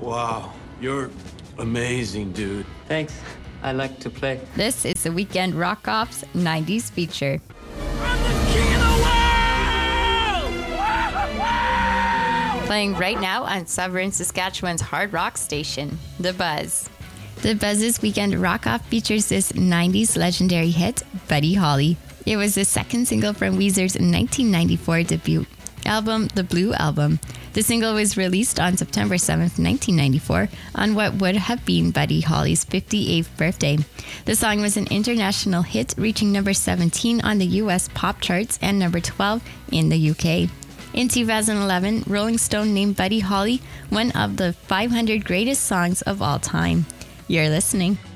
Wow, you're amazing, dude. Thanks. I like to play. This is the Weekend Rock Off's 90s feature. I'm the king of the world! Playing right now on Severn, Saskatchewan's hard rock station, The Buzz. The Buzz's Weekend Rock Off features this 90s legendary hit, Buddy Holly. It was the second single from Weezer's 1994 debut album, The Blue Album. The single was released on September 7th, 1994, on what would have been Buddy Holly's 58th birthday. The song was an international hit, reaching number 17 on the US pop charts and number 12 in the UK. In 2011, Rolling Stone named Buddy Holly one of the 500 greatest songs of all time. You're listening